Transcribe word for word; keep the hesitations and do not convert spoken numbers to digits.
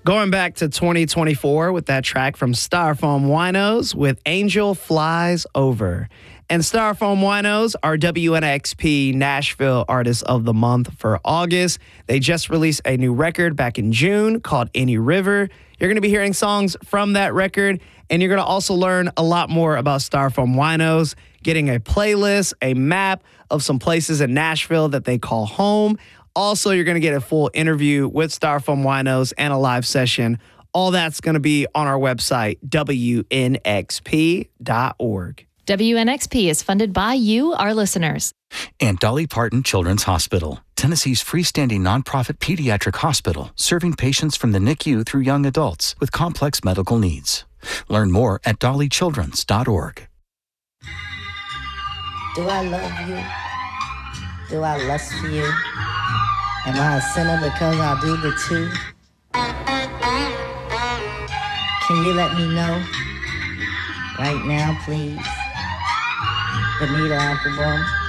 Going back to twenty twenty-four with that track from Styrofoam Winos with Angel Flies Over. And Styrofoam Winos are W N X P Nashville Artist of the Month for August. They just released a new record back in June called Any River. You're going to be hearing songs from that record, and you're going to also learn a lot more about Styrofoam Winos, getting a playlist, a map of some places in Nashville that they call home. Also, you're going to get a full interview with Styrofoam Winos and a live session. All that's going to be on our website, W N X P dot org. W N X P is funded by you, our listeners. And Dolly Parton Children's Hospital, Tennessee's freestanding nonprofit pediatric hospital, serving patients from the N I C U through young adults with complex medical needs. Learn more at dolly children's dot org. Do I love you? Do I lust for you? Am I a sinner because I do the two? Can you let me know? Right now, please. Bonita Applebum.